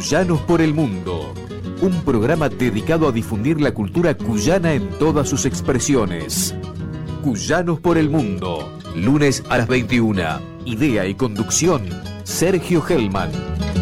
Cuyanos por el Mundo, un programa dedicado a difundir la cultura cuyana en todas sus expresiones. Cuyanos por el Mundo, lunes a las 21. Idea y conducción, Sergio Hellman.